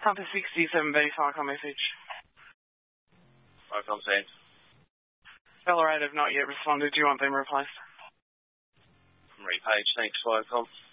Hunter 67B, Falcon message. Falcon sent. Accelerate have not yet responded. Do you want them replaced? Repage, thanks, Falcon.